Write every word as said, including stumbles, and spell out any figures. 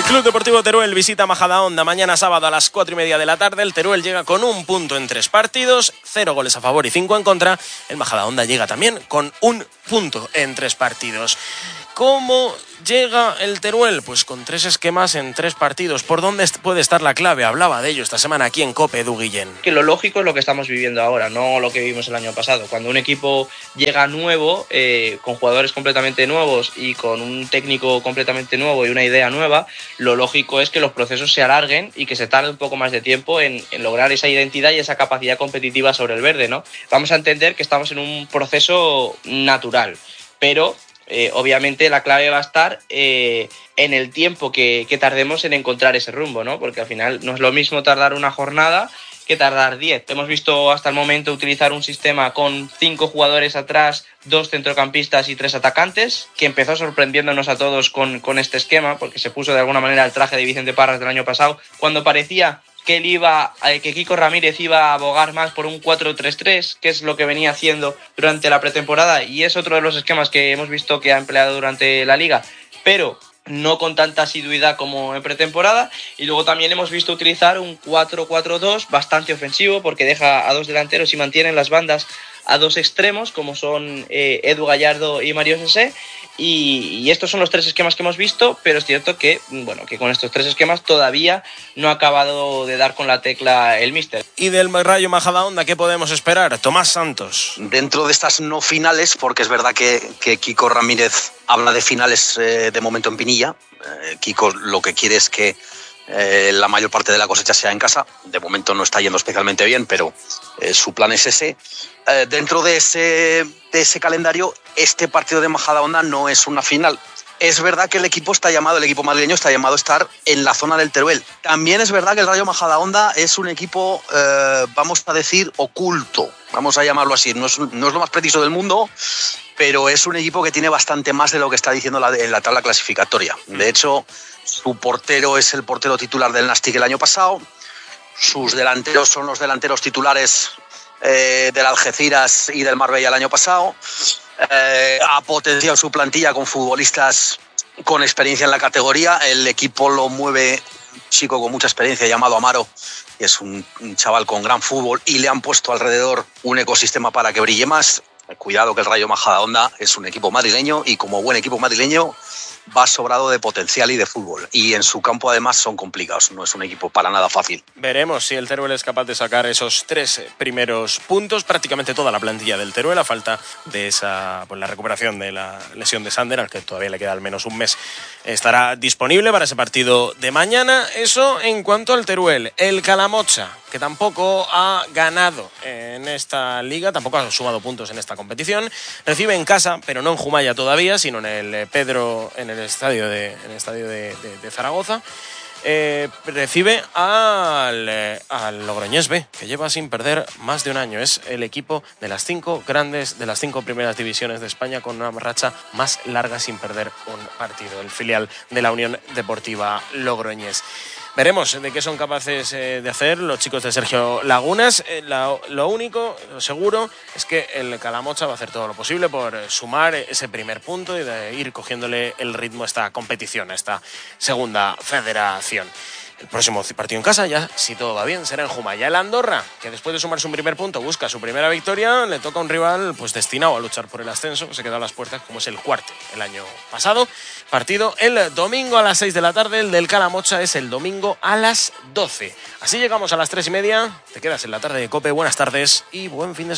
Club Deportivo Teruel visita Majadahonda mañana sábado a las cuatro y media de la tarde. El Teruel llega con un punto en tres partidos, cero goles a favor y cinco en contra. El Majadahonda llega también con un punto en tres partidos. ¿Cómo llega el Teruel? Pues con tres esquemas en tres partidos. ¿Por dónde puede estar la clave? Hablaba de ello esta semana aquí en COPE, Edu Guillén. Que lo lógico es lo que estamos viviendo ahora, no lo que vivimos el año pasado. Cuando un equipo llega nuevo, eh, con jugadores completamente nuevos y con un técnico completamente nuevo y una idea nueva, lo lógico es que los procesos se alarguen y que se tarde un poco más de tiempo en, en lograr esa identidad y esa capacidad competitiva sobre el verde, ¿no? Vamos a entender que estamos en un proceso natural, pero Eh, obviamente la clave va a estar eh, en el tiempo que, que tardemos en encontrar ese rumbo, ¿no? Porque al final no es lo mismo tardar una jornada que tardar diez. Hemos visto hasta el momento utilizar un sistema con cinco jugadores atrás, dos centrocampistas y tres atacantes, que empezó sorprendiéndonos a todos con, con este esquema, porque se puso de alguna manera el traje de Vicente Parras del año pasado, cuando parecía que él iba, que Kiko Ramírez iba a abogar más por un cuatro tres tres, que es lo que venía haciendo durante la pretemporada, y es otro de los esquemas que hemos visto que ha empleado durante la liga, pero no con tanta asiduidad como en pretemporada. Y luego también hemos visto utilizar un cuatro cuatro dos bastante ofensivo, porque deja a dos delanteros y mantiene en las bandas a dos extremos, como son eh, Edu Gallardo y Mario Sese. Y, y estos son los tres esquemas que hemos visto, pero es cierto que, bueno, que con estos tres esquemas todavía no ha acabado de dar con la tecla el míster. ¿Y del Rayo Majadahonda qué podemos esperar? Tomás Santos. Dentro de estas no finales, porque es verdad que, que Kiko Ramírez habla de finales eh, de momento en Pinilla. Eh, Kiko lo que quiere es que eh, la mayor parte de la cosecha sea en casa. De momento no está yendo especialmente bien, pero eh, su plan es ese. Eh, dentro de ese, de ese calendario, este partido de Majadahonda no es una final. Es verdad que el equipo está llamado, el equipo madrileño está llamado a estar en la zona del Teruel. También es verdad que el Rayo Majadahonda es un equipo, eh, vamos a decir, oculto. Vamos a llamarlo así. No es, no es lo más preciso del mundo, pero es un equipo que tiene bastante más de lo que está diciendo la, en la tabla clasificatoria. De hecho, su portero es el portero titular del Nastic el año pasado. Sus delanteros son los delanteros titulares eh, del Algeciras y del Marbella el año pasado. Eh, ha potenciado su plantilla con futbolistas con experiencia en la categoría. El equipo lo mueve un chico con mucha experiencia llamado Amaro, que es un, un chaval con gran fútbol, y le han puesto alrededor un ecosistema para que brille más. Cuidado que el Rayo Majadahonda es un equipo madrileño y como buen equipo madrileño va sobrado de potencial y de fútbol, y en su campo además son complicados, no es un equipo para nada fácil. Veremos si el Teruel es capaz de sacar esos tres primeros puntos. Prácticamente toda la plantilla del Teruel, a falta de esa, pues, la recuperación de la lesión de Sander, al que todavía le queda al menos un mes, estará disponible para ese partido de mañana. Eso en cuanto al Teruel. El Calamocha, que tampoco ha ganado en esta liga, tampoco ha sumado puntos en esta competición, recibe en casa, pero no en Jumaya todavía, sino en el Pedro, en el estadio de, en el estadio de, de, de Zaragoza. Eh, recibe al, eh, al Logroñés B, que lleva sin perder más de un año. Es el equipo de las cinco grandes, de las cinco primeras divisiones de España con una racha más larga sin perder un partido, el filial de la Unión Deportiva Logroñés. Veremos de qué son capaces eh, de hacer los chicos de Sergio Lagunas. Eh, la, lo único, lo seguro, es que el Calamocha va a hacer todo lo posible por eh, sumar ese primer punto y de ir cogiéndole el ritmo a esta competición, a esta segunda federación. El próximo partido en casa, ya si todo va bien, será en Jumaya. El Andorra, que después de sumar su primer punto busca su primera victoria, le toca a un rival pues destinado a luchar por el ascenso, se queda a las puertas como es el Cuarte el año pasado. Partido el domingo a las seis de la tarde, el del Calamocha es el domingo a las doce. Así llegamos a las tres y media, te quedas en la tarde de COPE, buenas tardes y buen fin de semana.